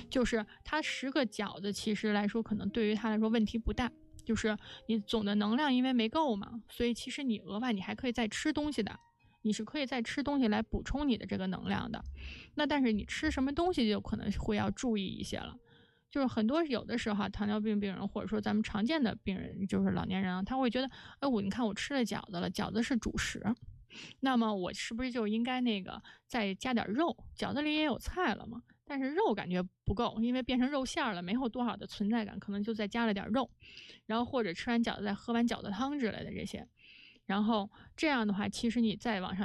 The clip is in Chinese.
就是他10个饺子其实来说可能对于他来说问题不大，就是你总的能量因为没够嘛，所以其实你额外你还可以再吃东西的，你是可以再吃东西来补充你的这个能量的。那但是你吃什么东西就可能会要注意一些了。就是很多有的时候糖尿病病人或者说咱们常见的病人，就是老年人啊，他会觉得你看我吃了饺子了，饺子是主食，那么我是不是就应该那个再加点肉？饺子里也有菜了嘛，但是肉感觉不够，因为变成肉馅了，没有多少的存在感，可能就再加了点肉，然后或者吃完饺子再喝完饺子汤之类的这些。然后这样的话，其实你再往上